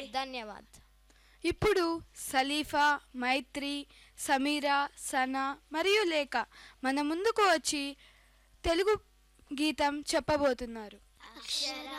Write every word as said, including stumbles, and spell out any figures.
ధన్యవాద్. ఇప్పుడు సలీఫా, మైత్రి, సమీరా, సనా మరియు లేఖ మన ముందుకు వచ్చి తెలుగు గీతం చెప్పబోతున్నారు. అక్షర